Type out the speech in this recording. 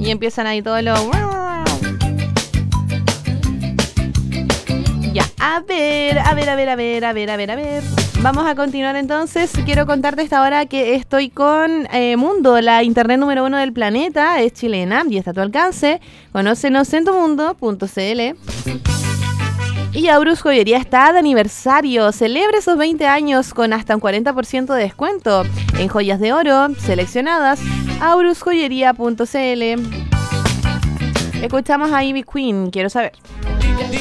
Y empiezan ahí todos los... Ya, a ver. Vamos a continuar entonces. Quiero contarte esta hora que estoy con Mundo, la internet número 1 del planeta. Es chilena y está a tu alcance. Conócenos en tumundo.cl. Y Aurus Joyería está de aniversario. Celebra esos 20 años con hasta un 40% de descuento en joyas de oro seleccionadas. aurusjoyería.cl. Escuchamos a Ivy Queen, quiero saber.